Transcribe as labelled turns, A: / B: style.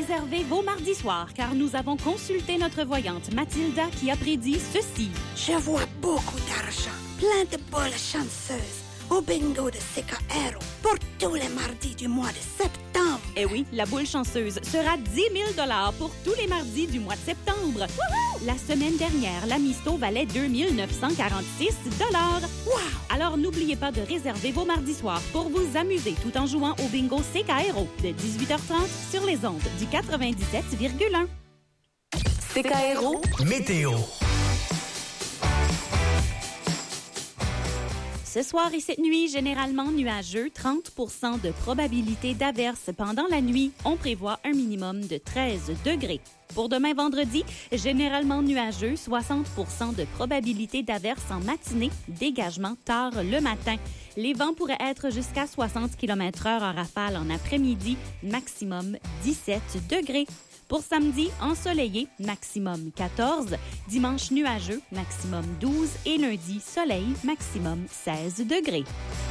A: réserver vos mardis soirs car nous avons consulté notre voyante Mathilda qui a prédit ceci.
B: Je vois beaucoup d'argent, plein de boules chanceuses au bingo de CKR pour tous les mardis du mois de septembre.
A: Eh oui, la boule chanceuse sera 10 000 $ pour tous les mardis du mois de septembre. Wouhou! La semaine dernière, la Misto valait 2 946 $.
B: Wow!
A: Alors n'oubliez pas de réserver vos mardis soirs pour vous amuser tout en jouant au bingo CKRO de 18h30 sur les ondes du 97,1.
C: CKRO
D: Météo.
A: Ce soir et cette nuit, généralement nuageux, 30 % de probabilité d'averse pendant la nuit. On prévoit un minimum de 13 degrés. Pour demain vendredi, généralement nuageux, 60 % de probabilité d'averse en matinée, dégagement tard le matin. Les vents pourraient être jusqu'à 60 km/h en rafale en après-midi, maximum 17 degrés. Pour samedi, ensoleillé, maximum 14. Dimanche nuageux, maximum 12. Et lundi, soleil, maximum 16 degrés.